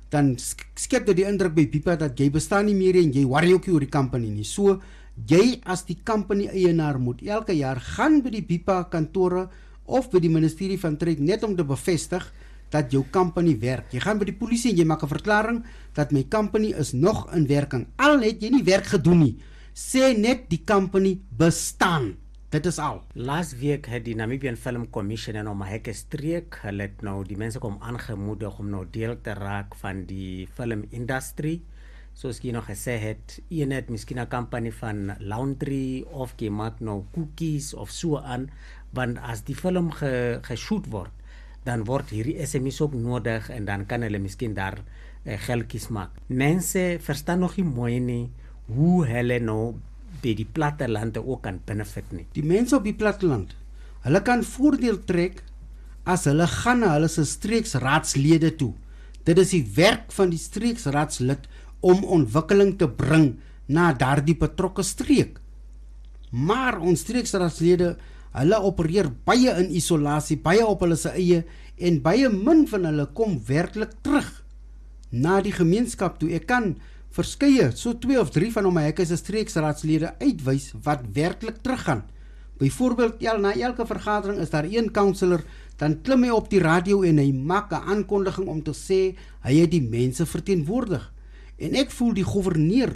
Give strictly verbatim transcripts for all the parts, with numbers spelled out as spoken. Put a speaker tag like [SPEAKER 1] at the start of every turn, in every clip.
[SPEAKER 1] dan skep dit die indruk by Pipa dat jy bestaan nie meer en jy worry ook nie oor die company nie. So, jy as die company eienaar moet elke jaar gaan by die Pipa kantore of by die ministerie van Trade net om te bevestig dat jou company werk. Jy gaan by die polisie en jy maak 'n verklaring dat my company is nog in werking. Al het jy nie werk gedoen nie, sê net die company bestaan. Dit is al.
[SPEAKER 2] Laas week het die Namibian Film Commission en Omaheke streek, hulle het nou die mense kom aangemoedig om nou deel te raak van die filmindustrie. Soos jy nog gesê het, een het miskien 'n company van laundry of jy maak nou cookies of so aan, want as die film ge, geshoot word, dan word hierdie S M Es ook nodig en dan kan hulle miskien daar eh, geldjies maak. Mense verstaan nog nie mooi nie hoe hulle nou by die plattelande ook kan benefit nie.
[SPEAKER 1] Die mense op die platteland, hulle kan voordeel trek as hulle gaan na hulle se streeksraadslede toe. Dit is die werk van die streeksraadslid om ontwikkeling te bring na daardie betrokke streek. Maar ons streeksraadslede, hulle opereer baie in isolasie, baie op hulle se eie en baie min van hulle kom werklik terug na die gemeenskap toe. Ek kan verskeie, so twee of drie van Omaheke se streeksraadslede uitwys wat werklik teruggaan. Byvoorbeeld, el, na elke vergadering is daar een counselor, dan klim hy op die radio en hy maak 'n aankondiging om te sê hy het die mense verteenwoordig. En ek voel die gouverneur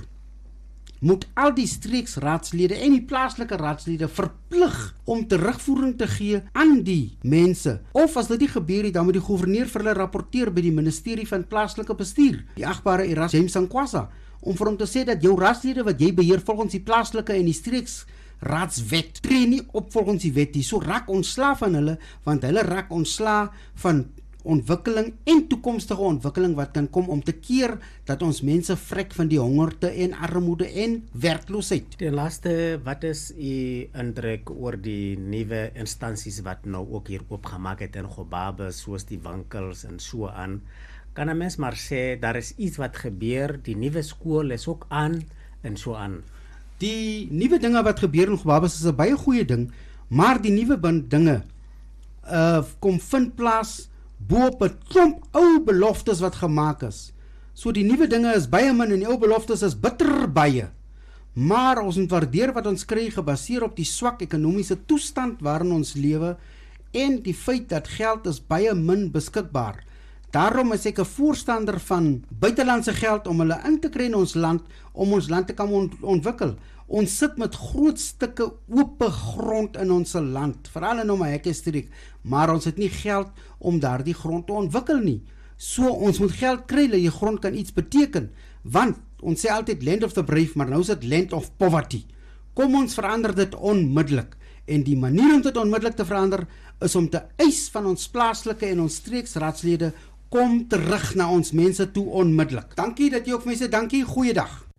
[SPEAKER 1] moet al die streeksraadslede en die plaaslike raadslede verplig om terugvoering te gee aan die mense. Of as dit nie gebeur het, dan moet die gouverneur vir hulle rapporteer by die ministerie van plaaslike bestuur, die agbare Erasmus James Sankwasa, om vir hom te sê dat jou raadslede wat jy beheer volgens die plaaslike en die streeksraadswet tree nie op volgens die wet nie. So raak ontslae van hulle, want hulle raak ontslae van ontwikkeling en toekomstige ontwikkeling wat kan kom om te keer dat ons mense vrek van die hongerte en armoede en werkloosheid.
[SPEAKER 2] Ten laaste, wat is u indruk oor die nuwe instansies wat nou ook hier opgemaak het in Gobabe, soos die winkels en so aan? Kan 'n mens maar sê, daar is iets wat gebeur, die nuwe skool is ook aan en so aan.
[SPEAKER 1] Die nuwe dinge wat gebeur in Gobabe is 'n baie goeie ding, maar die nuwe dinge uh, kom vind plaas bo op 'n klomp ou beloftes wat gemaak is. So die nuwe dinge is baie min en die ou beloftes is bitter baie. Maar ons moet waardeer wat ons kry gebaseer op die swak ekonomiese toestand waarin ons lewe en die feit dat geld is baie min beskikbaar. Daarom is ek 'n voorstander van buitelandse geld om hulle in te kry in ons land, om ons land te kan ont ontwikkel. Ons sit met groot stukke oop grond in ons land, veral in Omaheke streek, maar ons het nie geld om daardie grond te ontwikkel nie. So ons moet geld kry dat die grond kan iets beteken, want ons sê altyd land of the brave, maar nou is dit land of poverty. Kom ons verander dit onmiddellik. En die manier om dit onmiddellik te verander is om te eis van ons plaaslike en ons streeksraadslede, kom terug na ons mense toe onmiddellik. Dankie dat jy ook vir my sê, dankie, goeiedag.